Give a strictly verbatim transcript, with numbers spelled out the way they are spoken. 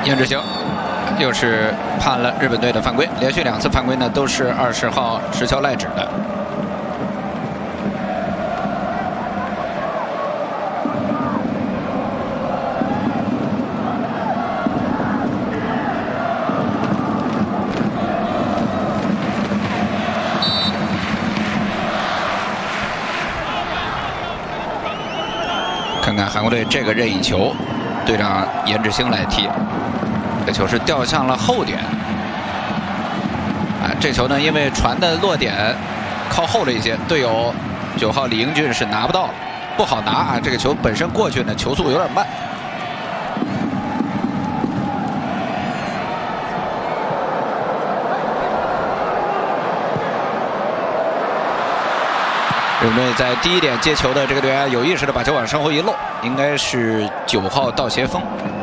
严志兴又是判了日本队的犯规，连续两次犯规呢都是二十号石桥赖指的。看看韩国队这个任意球，队长严志兴来踢，这球是掉向了后点。啊，这球呢，因为传的落点靠后了一些，队友九号李英俊是拿不到，不好拿啊。这个球本身过去呢，球速有点慢。日本队在第一点接球的这个队员有意识的把球往身后一漏，应该是九号道协峰。